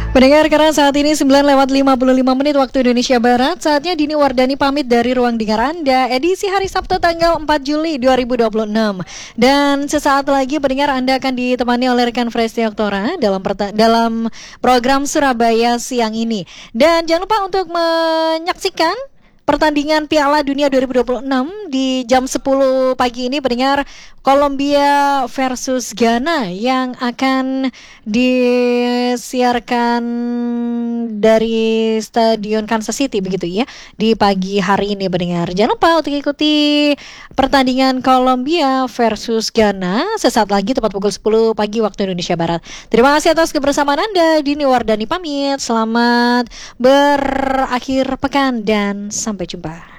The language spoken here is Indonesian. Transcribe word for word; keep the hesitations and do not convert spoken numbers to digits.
Pendengar, karena saat ini sembilan lewat lima puluh lima menit waktu Indonesia Barat. Saatnya Dini Wardani pamit dari ruang dengar Anda edisi hari Sabtu tanggal empat Juli dua ribu dua puluh enam. Dan sesaat lagi pendengar, Anda akan ditemani oleh rekan Fresti Oktora dalam perta- dalam program Surabaya siang ini. Dan jangan lupa untuk menyaksikan pertandingan Piala Dunia dua ribu dua puluh enam di jam sepuluh pagi ini, pendengar. Kolombia versus Ghana yang akan disiarkan dari Stadion Kansas City begitu ya di pagi hari ini, pendengar. Jangan lupa untuk ikuti pertandingan Kolombia versus Ghana sesaat lagi tepat pukul sepuluh pagi waktu Indonesia Barat. Terima kasih atas kebersamaan Anda. Dini Wardani pamit. Selamat berakhir pekan dan sampai jumpa.